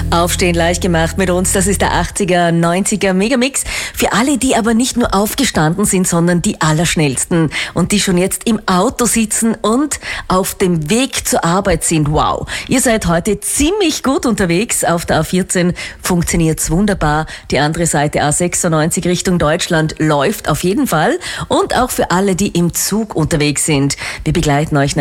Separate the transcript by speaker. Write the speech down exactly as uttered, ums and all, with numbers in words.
Speaker 1: Aufstehen leicht gemacht mit uns, das ist der achtziger, neunziger Megamix. Für alle, die aber nicht nur aufgestanden sind, sondern die Allerschnellsten und die schon jetzt im Auto sitzen und auf dem Weg zur Arbeit sind. Wow, ihr seid heute ziemlich gut unterwegs. Auf der A vierzehn funktioniert's wunderbar. Die andere Seite A sechsundneunzig Richtung Deutschland läuft auf jeden Fall. Und auch für alle, die im Zug unterwegs sind. Wir begleiten euch